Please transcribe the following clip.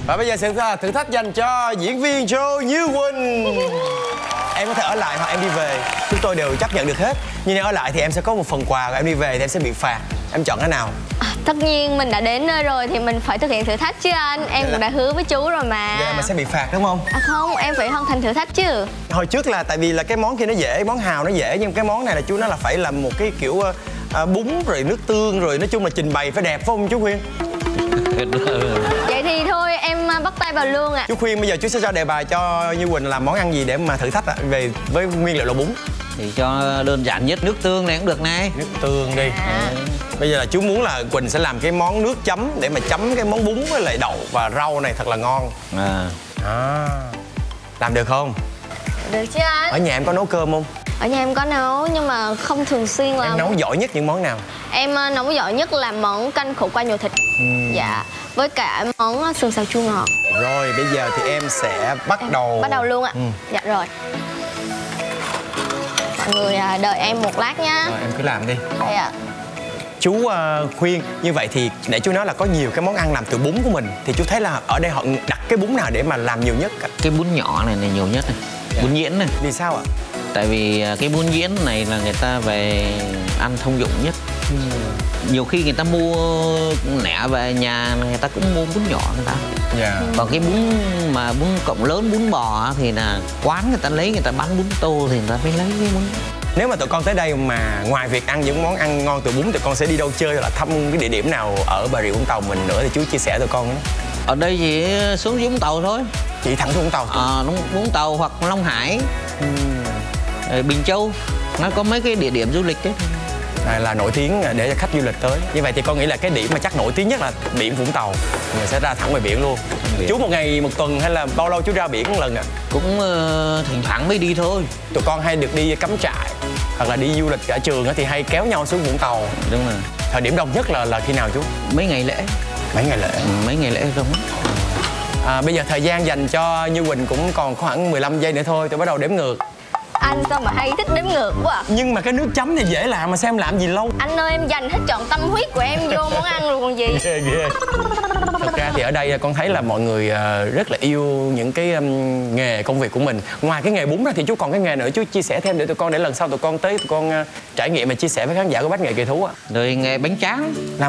Và bây giờ sự thử thách dành cho diễn viên show Như Quỳnh. Em có thể ở lại hoặc em đi về, chúng tôi đều chấp nhận được hết. Nhưng nếu ở lại thì em sẽ có một phần quà, còn em đi về thì em sẽ bị phạt. Em chọn cái nào? Tất nhiên mình đã đến nơi rồi thì mình phải thực hiện thử thách chứ anh. Em cũng đã hứa với chú rồi mà. Vậy là mình sẽ bị phạt đúng không? Không, em phải hoàn thành thử thách chứ. Hồi trước là tại vì là cái món kia nó dễ, món hào nó dễ. Nhưng cái món này là chú nói là phải làm một cái kiểu bún rồi nước tương rồi nói chung là trình bày phải đẹp phải không chú Khuyên? Vậy thì thôi em bắt tay vào luôn ạ. Chú Khuyên bây giờ chú sẽ cho đề bài cho Như Quỳnh làm món ăn gì để mà thử thách về với nguyên liệu là bún. Thì cho đơn giản nhất nước tương này cũng được này. Nước tương đi. Bây giờ là chú muốn là Quỳnh sẽ làm cái món nước chấm để mà chấm cái món bún với lại đậu và rau này thật là ngon. Làm được không? Được chứ anh? Ở nhà em có nấu cơm không? Ở nhà em có nấu nhưng mà không thường xuyên làm. Em nấu giỏi nhất những món nào? Em nấu giỏi nhất là món canh khổ qua nhồi thịt. Dạ. Với cả món sườn xào chua ngọt. Rồi bây giờ thì em sẽ bắt đầu. Bắt đầu luôn ạ. Dạ rồi. Mọi người đợi em một lát nha. Rồi em cứ làm đi. Đây ạ. Chú khuyên như vậy thì để chú nói là có nhiều cái món ăn làm từ bún của mình thì chú thấy là ở đây họ đặt cái bún nào để mà làm nhiều nhất? Cái bún nhỏ này nhiều nhất này. Bún nhuyễn này. Vì sao ạ? Tại vì cái bún nhuyễn này là người ta về ăn thông dụng nhất. Nhiều khi người ta mua lẻ về nhà người ta cũng mua bún nhỏ người ta. Còn cái bún mà bún cộng lớn, bún bò thì là quán người ta lấy, người ta bán bún tô thì người ta mới lấy cái bún. Nếu mà tụi con tới đây mà ngoài việc ăn những món ăn ngon từ bún, tụi con sẽ đi đâu chơi hoặc là thăm cái địa điểm nào ở Bà Rịa Vũng Tàu mình nữa thì chú chia sẻ tụi con nữa. Ở đây chỉ xuống Vũng Tàu thôi. Chỉ thẳng xuống Vũng Tàu? Vũng Tàu hoặc Long Hải, Bình Châu. Nó có mấy cái địa điểm du lịch đấy là nổi tiếng để cho khách du lịch tới. Như vậy thì con nghĩ là cái điểm mà chắc nổi tiếng nhất là biển Vũng Tàu. Mình sẽ ra thẳng về biển luôn. Chú một ngày một tuần hay là bao lâu chú ra biển một lần ạ? Cũng thỉnh thoảng mới đi thôi. Tụi con hay được đi cắm trại hoặc là đi du lịch ở trường thì hay kéo nhau xuống Vũng Tàu. Đúng rồi. Thời điểm đông nhất là khi nào chú? Mấy ngày lễ. Mấy ngày lễ? Mấy ngày lễ đông. Bây giờ thời gian dành cho Như Quỳnh cũng còn khoảng 15 giây nữa thôi. Tôi bắt đầu đếm ngược. Anh sao mà hay thích đếm ngược quá à? Nhưng mà cái nước chấm thì dễ làm mà sao em làm gì lâu? Anh ơi, em dành hết trọn tâm huyết của em vô món ăn rồi còn gì. Ghê. Thật ra thì ở đây con thấy là mọi người rất là yêu những cái nghề công việc của mình. Ngoài cái nghề bún ra thì chú còn cái nghề nữa, chú chia sẻ thêm để tụi con, để lần sau tụi con tới tụi con trải nghiệm và chia sẻ với khán giả của Bách Nghệ Kỳ Thú ạ. Rồi nghề bánh tráng.